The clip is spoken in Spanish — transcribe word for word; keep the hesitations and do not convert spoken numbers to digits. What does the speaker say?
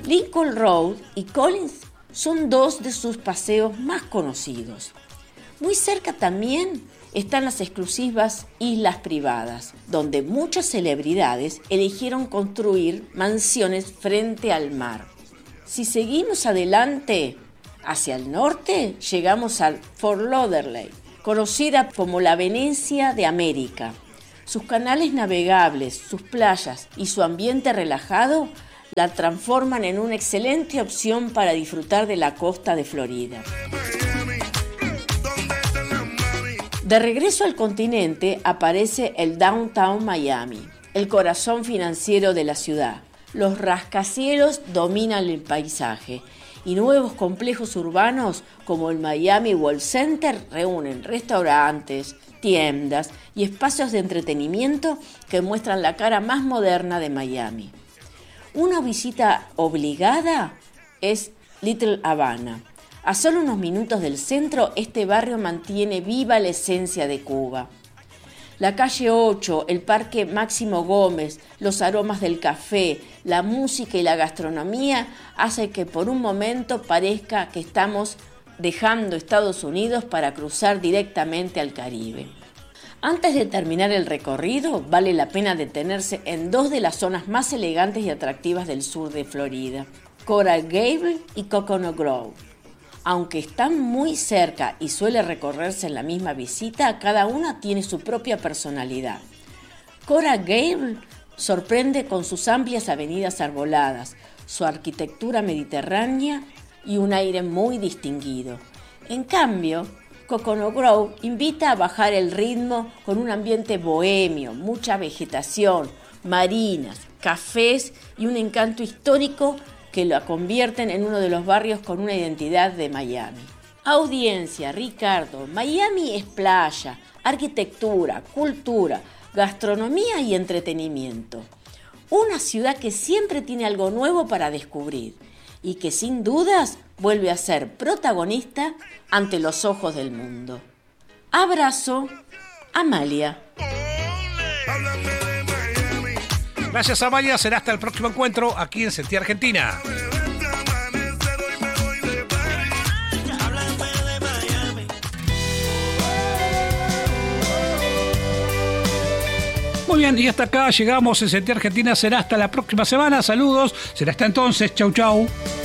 Lincoln Road y Collins son dos de sus paseos más conocidos. Muy cerca también están las exclusivas islas privadas, donde muchas celebridades eligieron construir mansiones frente al mar. Si seguimos adelante hacia el norte, llegamos al Fort Lauderdale, conocida como la Venecia de América. Sus canales navegables, sus playas y su ambiente relajado la transforman en una excelente opción para disfrutar de la costa de Florida. De regreso al continente aparece el Downtown Miami, el corazón financiero de la ciudad. Los rascacielos dominan el paisaje y nuevos complejos urbanos como el Miami World Center reúnen restaurantes, tiendas y espacios de entretenimiento que muestran la cara más moderna de Miami. Una visita obligada es Little Havana. A solo unos minutos del centro, este barrio mantiene viva la esencia de Cuba. La calle ocho, el Parque Máximo Gómez, los aromas del café, la música y la gastronomía hacen que por un momento parezca que estamos dejando Estados Unidos para cruzar directamente al Caribe. Antes de terminar el recorrido, vale la pena detenerse en dos de las zonas más elegantes y atractivas del sur de Florida, Coral Gables y Coconut Grove. Aunque están muy cerca y suele recorrerse en la misma visita, cada una tiene su propia personalidad. Coral Gables sorprende con sus amplias avenidas arboladas, su arquitectura mediterránea y un aire muy distinguido. En cambio, Coconut Grove invita a bajar el ritmo con un ambiente bohemio, mucha vegetación, marinas, cafés y un encanto histórico que la convierten en uno de los barrios con una identidad de Miami. Audiencia, Ricardo, Miami es playa, arquitectura, cultura, gastronomía y entretenimiento. Una ciudad que siempre tiene algo nuevo para descubrir y que sin dudas vuelve a ser protagonista ante los ojos del mundo. Abrazo, Amalia. Gracias, Amalia. Será hasta el próximo encuentro aquí en Sentir Argentina. Muy bien, y hasta acá llegamos en Sentir Argentina. Será hasta la próxima semana. Saludos. Será hasta entonces. Chau, chau.